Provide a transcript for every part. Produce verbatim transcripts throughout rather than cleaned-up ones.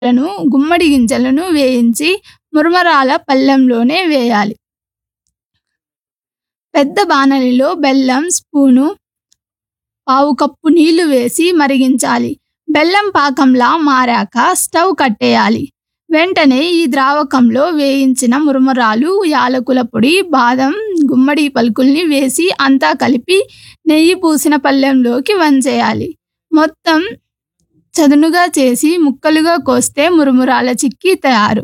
లను గుమ్మడి గింజలను వేయించి మురమరాల పళ్ళెంలోనే వేయాలి. పెద్ద బాణలిలో బెల్లం స్పూను పావు కప్పు నీళ్లు వేసి మరిగించాలి. బెల్లం పాకంలా మారాక స్టవ్ కట్టేయాలి. వెంటనే ఈ ద్రావకంలో వేయించిన మురమరాలు, యాలకుల పొడి, బాదం, గుమ్మడి పలుకుల్ని వేసి అంతా కలిపి నెయ్యి పూసిన పళ్ళెంలోకి వంచేయాలి. మొత్తం చదునుగా చేసి ముక్కలుగా కోస్తే మురమురాల చిక్కీ తయారు.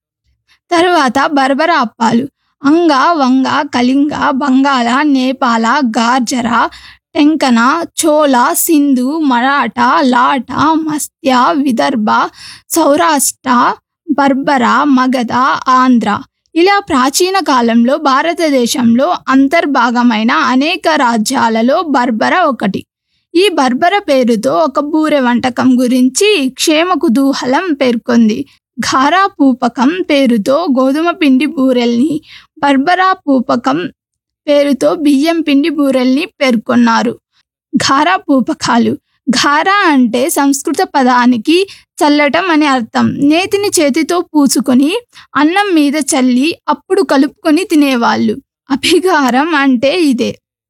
తరువాత బర్బర అప్పాలు. అంగ, వంగ, కళింగ, బంగాళ, నేపాల, గార్జర, టెంకణ, చోళ, సింధు, మరాఠా, లాట, మత్స్య, విదర్భ, సౌరాష్ట్ర, బర్బర, మగధ, ఆంధ్ర ఇలా ప్రాచీన కాలంలో భారతదేశంలో అంతర్భాగమైన అనేక రాజ్యాలలో బర్బర ఒకటి. ఈ బర్బర పేరుతో ఒక బూరె వంటకం గురించి క్షేమ కుతూహలం పేర్కొంది. ఘారా పూపకం పేరుతో గోధుమ పిండి బూరెల్ని, బర్బరా పూపకం పేరుతో బియ్యం పిండి బూరెల్ని పేర్కొన్నారు. ఘారా పూపకాలు. ఘారా అంటే సంస్కృత పదానికి చల్లటం అని అర్థం. నేతిని చేతితో పూసుకొని అన్నం మీద చల్లి అప్పుడు కలుపుకొని తినేవాళ్ళు. అభిగారం అంటే ఇదే.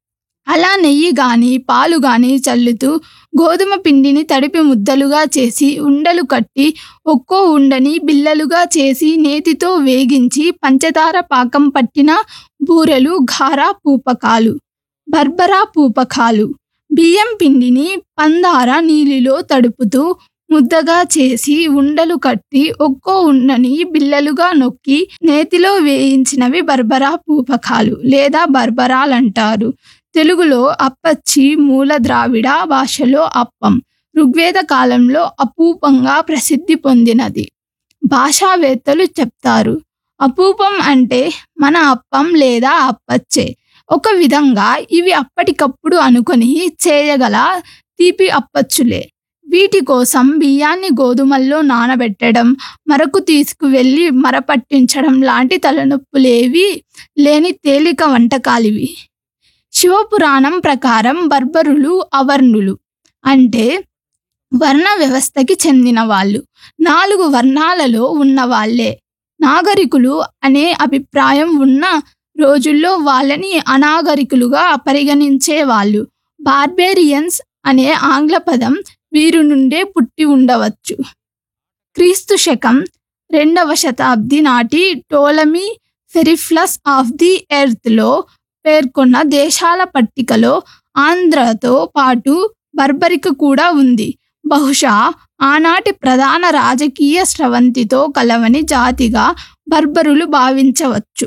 అలా నెయ్యి గాని పాలు గాని చల్లుతూ గోధుమ పిండిని తడిపి ముద్దలుగా చేసి ఉండలు కట్టి ఒక్కో ఉండని బిల్లలుగా చేసి నేతితో వేగించి పంచదార పాకం పట్టిన బూరెలు ఘారా పూపకాలు. బర్బరా పూపకాలు. బియ్యం పిండిని పందార నీళ్ళలో తడుపుతూ ముద్దగా చేసి ఉండలు కట్టి ఒక్కో ఉండని బిల్లలుగా నొక్కి నేతిలో వేయించినవి బర్బరా పూపకాలు లేదా బర్బరాలంటారు. తెలుగులో అప్పచ్చి మూల ద్రావిడ భాషలో అప్పం. ఋగ్వేద కాలంలో అపూపంగా ప్రసిద్ధి పొందినది. భాషావేత్తలు చెప్తారు, అపూపం అంటే మన అప్పం లేదా అప్పచ్చే. ఒక విధంగా ఇవి అప్పటికప్పుడు అనుకొని చేయగల తీపి అప్పచ్చులే. వీటి కోసం బియ్యాన్ని గోధుమల్లో నానబెట్టడం, మరకు తీసుకువెళ్ళి మరపట్టించడం లాంటి తలనొప్పులేవి లేని తేలిక వంటకాలివి. శివపురాణం ప్రకారం బర్బరులు అవర్ణులు అంటే వర్ణ వ్యవస్థకి చెందిన వాళ్ళు. నాలుగు వర్ణాలలో ఉన్న వాళ్ళే. నాగరికులు అనే అభిప్రాయం ఉన్న రోజుల్లో వాళ్ళని అనాగరికులుగా పరిగణించేవాళ్ళు. బార్బేరియన్స్ అనే ఆంగ్ల పదం వీరి నుండే పుట్టి ఉండవచ్చు. క్రీస్తు శకం రెండవ శతాబ్ది నాటి టోలమీ పెరిప్లస్ ఆఫ్ ది ఎర్త్లో పేర్కొన్న దేశాల పట్టికలో ఆంధ్రతో పాటు బర్బరిక కూడా ఉంది. బహుశా ఆనాటి ప్రధాన రాజకీయ స్రవంతితో కలవని జాతిగా బర్బరులు భావించవచ్చు.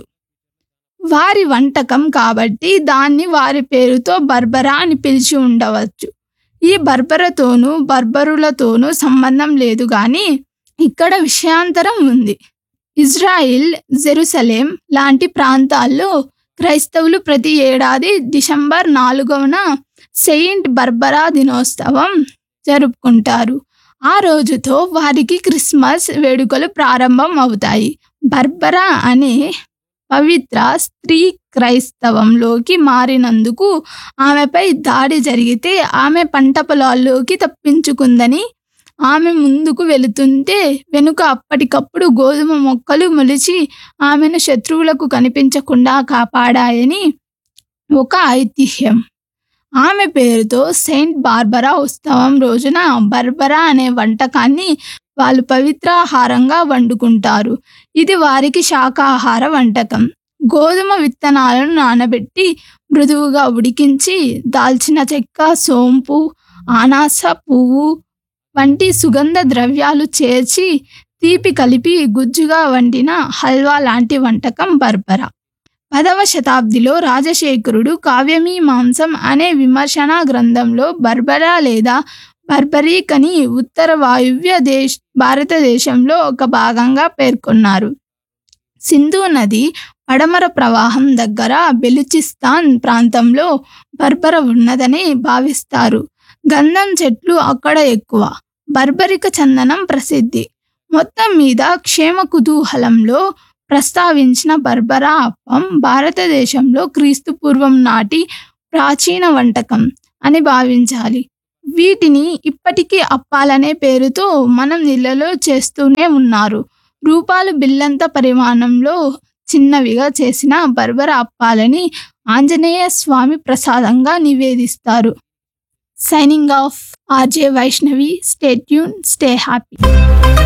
వారి వంటకం కాబట్టి దాన్ని వారి పేరుతో బర్బరా అని పిలిచి ఉండవచ్చు. ఈ బర్బరతోనూ బర్బరులతోనూ సంబంధం లేదు గాని ఇక్కడ విషయాంతరం ఉంది. ఇజ్రాయిల్, జెరూసలేం లాంటి ప్రాంతాల్లో క్రైస్తవులు ప్రతి ఏడాది డిసెంబర్ నాలుగవన సెయింట్ బర్బరా దినోత్సవం జరుపుకుంటారు. ఆ రోజుతో వారికి క్రిస్మస్ వేడుకలు ప్రారంభం అవుతాయి. బర్బరా అనే పవిత్ర స్త్రీ క్రైస్తవంలోకి మారినందుకు ఆమెపై దాడి జరిగితే ఆమె పంట పొలాల్లోకి తప్పించుకుందని, ఆమె ముందుకు వెళుతుంటే వెనుక అప్పటికప్పుడు గోధుమ మొక్కలు మొలిచి ఆమెను శత్రువులకు కనిపించకుండా కాపాడాయని ఒక ఐతిహ్యం. ఆమె పేరుతో సెయింట్ బార్బరా ఉత్సవం రోజున బర్బరా అనే వంటకాన్ని వాళ్ళు పవిత్రాహారంగా వండుకుంటారు. ఇది వారికి శాకాహార వంటకం. గోధుమ విత్తనాలను నానబెట్టి మృదువుగా ఉడికించి దాల్చిన చెక్క, సోంపు, అనాస పువ్వు వంటి సుగంధ ద్రవ్యాలు చేర్చి తీపి కలిపి గుజ్జుగా వండిన హల్వా లాంటి వంటకం బర్బరా. పదవ శతాబ్దిలో రాజశేఖరుడు కావ్యమీమాంసం అనే విమర్శనా గ్రంథంలో బర్బరా లేదా బర్బరీక్ అని ఉత్తర వాయువ్య దేశ భారతదేశంలో ఒక భాగంగా పేర్కొన్నారు. సింధు నది పడమర ప్రవాహం దగ్గర బెలుచిస్తాన్ ప్రాంతంలో బర్బర ఉన్నదని భావిస్తారు. గంధం చెట్లు అక్కడ ఎక్కువ. బర్బరిక చందనం ప్రసిద్ధి. మొత్తం మీద క్షేమ కుతూహలంలో ప్రస్తావించిన బర్బరా అప్పం భారతదేశంలో క్రీస్తు పూర్వం నాటి ప్రాచీన వంటకం అని భావించాలి. వీటిని ఇప్పటికీ అప్పాలనే పేరుతో మనం ఇళ్లలో చేస్తూనే ఉన్నారు. రూపాలు బిళ్ళంత పరిమాణంలో చిన్నవిగా చేసిన బర్బర అప్పాలని ఆంజనేయ స్వామి ప్రసాదంగా నివేదిస్తారు. Signing off, RJ Vaishnavi. Stay tune, stay happy.